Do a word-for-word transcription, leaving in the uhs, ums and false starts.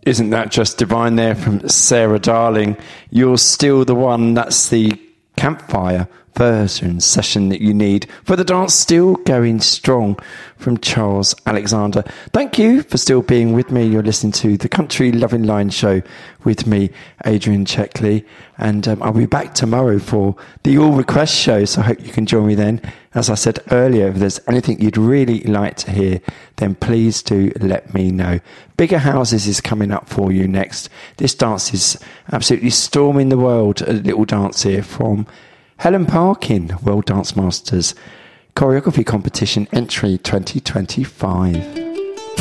Isn't that just divine there from Sarah Darling? You're still the one. That's the campfire version session that you need for the dance still going strong from Charles Alexander. Thank you for still being with me. You're listening to the Country Loving Line show with me, Adrian Checkley, and um, I'll be back tomorrow for the All Request show, so I hope you can join me then. As I said earlier, if there's anything you'd really like to hear, then please do let me know. Bigger Houses is coming up for you next. This dance is absolutely storming the world. A little dance here from Helen Parkin, World Dance Masters Choreography Competition Entry twenty twenty-five.